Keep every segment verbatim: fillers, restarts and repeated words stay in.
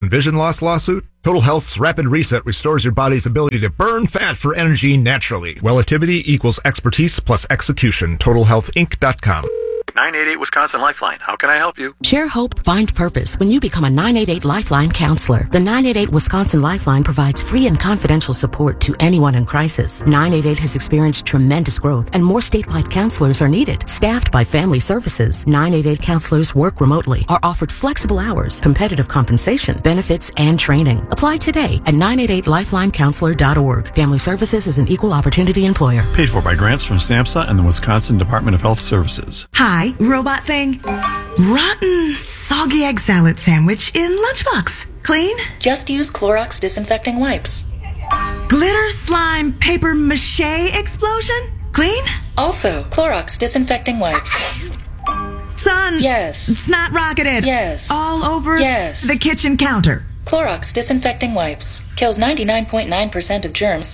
Vision loss lawsuit? Total Health's Rapid Reset restores your body's ability to burn fat for energy naturally. Relativity equals expertise plus execution. total health inc dot com. nine eight eight Wisconsin Lifeline. How can I help you? Share hope, find purpose when you become a nine eight eight Lifeline counselor. The nine eight eight Wisconsin Lifeline provides free and confidential support to anyone in crisis. nine eight eight has experienced tremendous growth and more statewide counselors are needed. Staffed by Family Services, nine eight eight counselors work remotely, are offered flexible hours, competitive compensation, benefits, and training. Apply today at nine eight eight lifeline counselor dot org. Family Services is an equal opportunity employer. Paid for by grants from SAMHSA and the Wisconsin Department of Health Services. Hi, robot thing. Rotten, soggy egg salad sandwich in lunchbox. Clean? Just use Clorox disinfecting wipes. Glitter slime paper mache explosion? Clean? Also, Clorox disinfecting wipes. Son. Yes. Snot rocketed. Yes. All over Yes. the kitchen counter. Clorox disinfecting wipes. Kills ninety-nine point nine percent of germs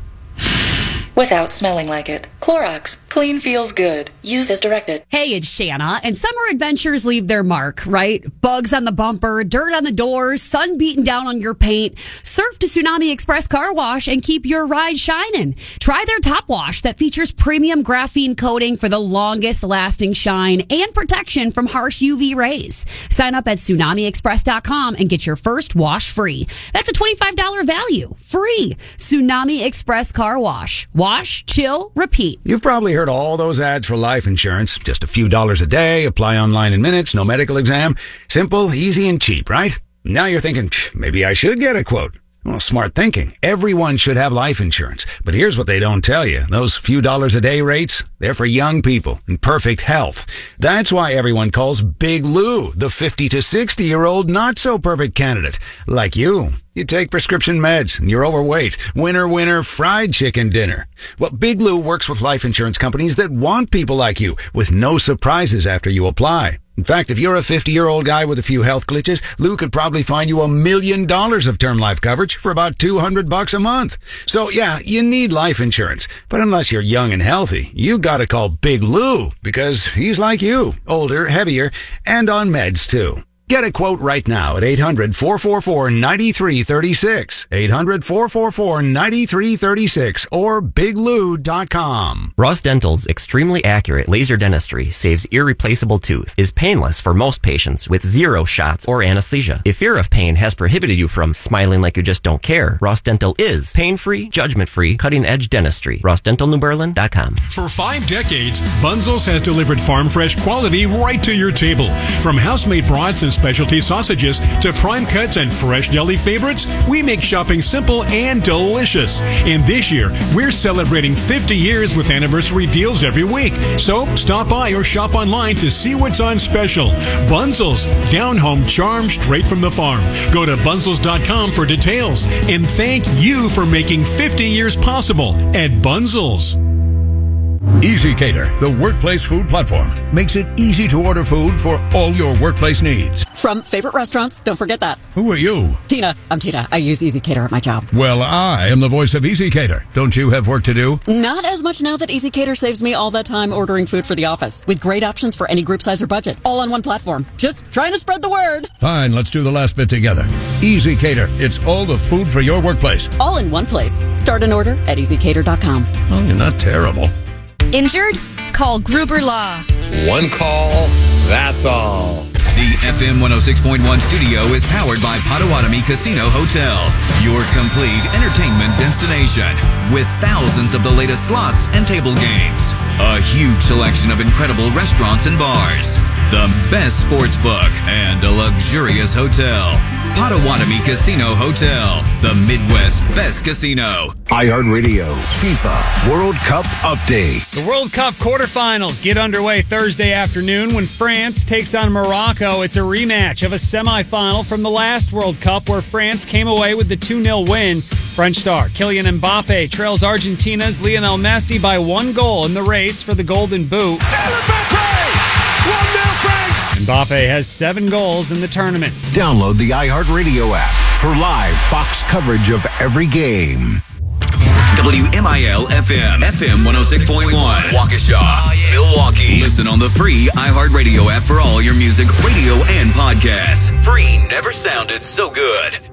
without smelling like it. Clorox. Clean feels good. Use as directed. Hey, it's Shanna, and summer adventures leave their mark, right? Bugs on the bumper, dirt on the doors, sun beating down on your paint. Surf to Tsunami Express Car Wash and keep your ride shining. Try their top wash that features premium graphene coating for the longest lasting shine and protection from harsh U V rays. Sign up at tsunami express dot com and get your first wash free. That's a twenty-five dollars value. Free. Tsunami Express Car Wash. Wash, chill, repeat. You've probably heard all those ads for life insurance. Just a few dollars a day, apply online in minutes, no medical exam. Simple, easy, and cheap, right? Now you're thinking, maybe I should get a quote. Well, smart thinking. Everyone should have life insurance. But here's what they don't tell you. Those few dollars a day rates, they're for young people in perfect health. That's why everyone calls Big Lou the fifty to sixty year old not so perfect candidate. Like you. You take prescription meds and you're overweight. Winner, winner, fried chicken dinner. Well, Big Lou works with life insurance companies that want people like you with no surprises after you apply. In fact, if you're a fifty-year-old guy with a few health glitches, Lou could probably find you a million dollars of term life coverage for about two hundred bucks a month. So yeah, you need life insurance. But unless you're young and healthy, you gotta call Big Lou because he's like you, older, heavier, and on meds too. Get a quote right now at eight hundred, four four four, nine three three six, eight hundred, four four four, nine three three six, or big lou dot com. Ross Dental's extremely accurate laser dentistry saves irreplaceable tooth, is painless for most patients with zero shots or anesthesia. If fear of pain has prohibited you from smiling like you just don't care, Ross Dental is pain-free, judgment-free, cutting-edge dentistry. ross dental new berlin dot com. For five decades, Bunzel's has delivered farm-fresh quality right to your table. From house-made brats and specialty sausages to prime cuts and fresh deli favorites, we make shopping simple and delicious. And this year, we're celebrating fifty years with anniversary deals every week. So stop by or shop online to see what's on special. Bunzel's, down-home charm straight from the farm. Go to bunzels dot com for details. And thank you for making fifty years possible at Bunzel's. EasyCater, the workplace food platform, makes it easy to order food for all your workplace needs. From favorite restaurants, don't forget that. Who are you? Tina. I'm Tina. I use EasyCater at my job. Well, I am the voice of EasyCater. Don't you have work to do? Not as much now that EasyCater saves me all that time ordering food for the office, with great options for any group size or budget, all on one platform. Just trying to spread the word. Fine, let's do the last bit together. EasyCater, it's all the food for your workplace. All in one place. Start an order at easy cater dot com. Well, you're not terrible. Injured? Call Gruber Law. One call, that's all. The F M one oh six point one studio is powered by Potawatomi Casino Hotel, your complete entertainment destination, with thousands of the latest slots and table games, a huge selection of incredible restaurants and bars, the best sports book, and a luxurious hotel. Potawatomi Casino Hotel, the Midwest's best casino. iHeartRadio FIFA World Cup Update. The World Cup quarterfinals get underway Thursday afternoon when France takes on Morocco. It's a rematch of a semifinal from the last World Cup where France came away with the two nil win. French star Kylian Mbappe trails Argentina's Lionel Messi by one goal in the race for the Golden Boot. one nil France! Mbappe has seven goals in the tournament. Download the iHeartRadio app for live Fox coverage of every game. W M I L F M, F M one oh six point one, Waukesha, Milwaukee. Listen on the free iHeartRadio app for all your music, radio, and podcasts. Free never sounded so good.